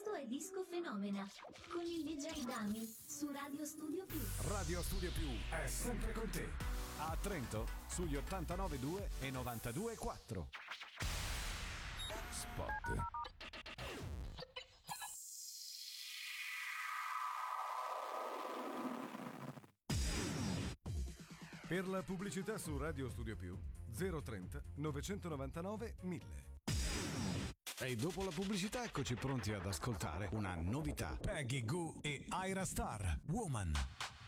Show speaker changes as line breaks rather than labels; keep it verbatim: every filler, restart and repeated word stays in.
Questo è Disco Fenomena con il D J Dami su Radio Studio Più.
Radio Studio Più è sempre con te. A Trento sugli ottantanove due e novantadue quattro. Spot. Per la pubblicità su Radio Studio Più zero trenta novecentonovantanove mille. E dopo la pubblicità eccoci pronti ad ascoltare una novità. Peggy Gou e Ira Star, Woman.